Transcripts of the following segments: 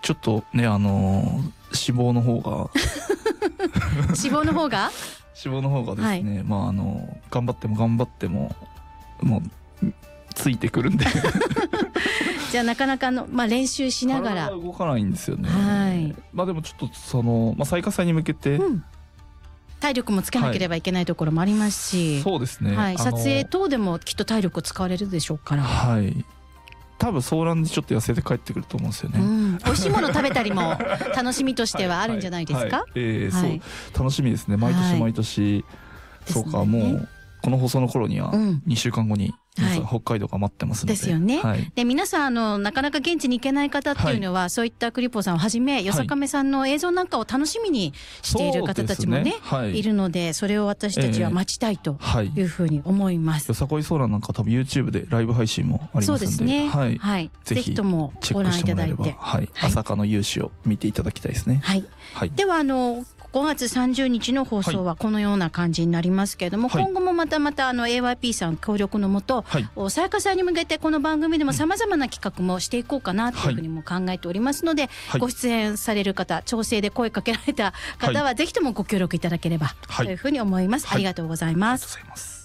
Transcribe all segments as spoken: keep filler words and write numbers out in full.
ちょっとねあのー、脂肪の方が脂肪の方が脂肪の方がですね、はい、まああの頑張っても頑張ってももうついてくるんでじゃあなかなかの、まあ、練習しながら体が動かないんですよね、 はい、 まあでもちょっとその、まあ、最下祭に向けて、うん、 体力もつけなければいけないところもありますし、 はい、そうですね、 はい、撮影等でもきっと体力を使われるでしょうから、 はい、多分ソーランでちょっと痩せて帰ってくると思うんですよね、うん、 美味しいもの食べたりも楽しみとしてはあるんじゃないですか。 はいはいはい、えーはい、そう楽しみですね毎年毎年、はい、そうか、もうこの放送の頃にはにしゅうかんごに皆さん北海道が待ってますので、 ですよね、 はい、 で皆さんあのなかなか現地に行けない方っていうのは、はい、そういったクリポさんをはじめよさかめさんの映像なんかを楽しみにしている方たちもね、はい、いるのでそれを私たちは待ちたいというふうに思います、 えーはい、よさこいソーランなんか多分 YouTube でライブ配信もありますので、そうですね、はいはい、ぜひともご覧いただいて、はい、朝霞の勇姿を見ていただきたいですね、はいはい、ではあのごがつさんじゅうにちの放送はこのような感じになりますけれども、はい、今後もまたまたあの エーワイピー さん協力のもと、はい、最下祭に向けてこの番組でもさまざまな企画もしていこうかなというふうにも考えておりますので、はい、ご出演される方調整で声かけられた方はぜひともご協力いただければというふうに思います、はい、ありがとうございます。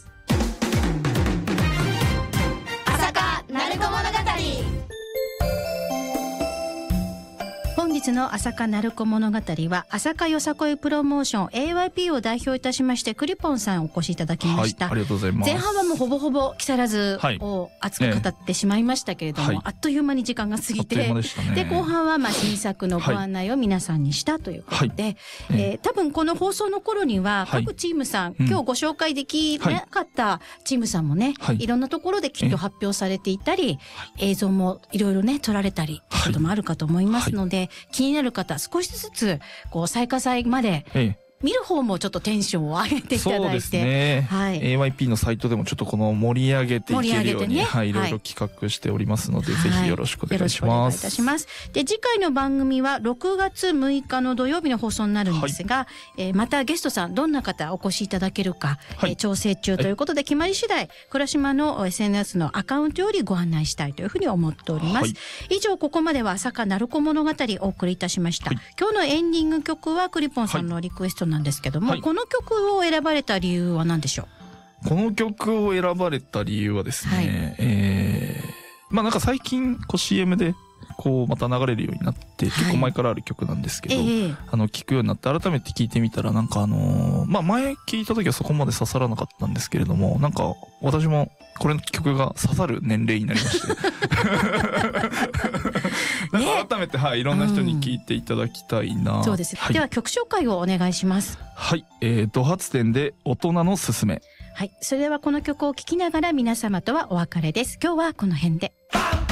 朝霞鳴子物語。 本日の朝霞鳴子物語は朝霞よさこいプロモーション エーワイピー を代表いたしましてクリポンさんお越しいただきました、 はい、ありがとうございます。 前半はもうほぼほぼ木更津を熱く語ってしまいましたけれども、はいね、あっという間に時間が過ぎて、で、ね、で後半はまあ新作のご案内を皆さんにしたということで、はいえー、多分この放送の頃には各チームさん、はい、今日ご紹介できなかったチームさんもね、はい、いろんなところできっと発表されていたり、映像もいろいろね撮られたりということもあるかと思いますので、はいはい、気になる方少しずつこう最下祭まで、ええ見る方もちょっとテンションを上げていただいて、そうですね、はい、エーワイピー のサイトでもちょっとこの盛り上げていけるように、ねはい、いろいろ企画しておりますので、はい、ぜひよろしくお願いします。はい、よろしくお願いいたします。で次回の番組はろくがつむいかの土曜日の放送になるんですが、はいえー、またゲストさんどんな方お越しいただけるか、はいえー、調整中ということで、決まり次第倉島の エスエヌエス のアカウントよりご案内したいというふうに思っております、はい、以上ここまでは朝霞鳴子物語をお送りいたしました、はい、今日のエンディング曲はクリポンさんのリクエストなんですけども、はいこの曲を選ばれた理由は何でしょう。この曲を選ばれた理由はですね、はいえー、まあなんか最近こう シーエム でこうまた流れるようになって、はい、結構前からある曲なんですけど、えー、あの聞くようになって改めて聞いてみたらなんかあのー、まあ前聞いた時はそこまで刺さらなかったんですけれども、なんか私もこれの曲が刺さる年齢になりましてなんか改めて、はい、いろんな人に聞いていただきたいな、 うん、そうです、はい、では曲紹介をお願いします。 はい、えー、ド発展で大人のすすめ。 はい、それではこの曲を聴きながら皆様とはお別れです。今日はこの辺で。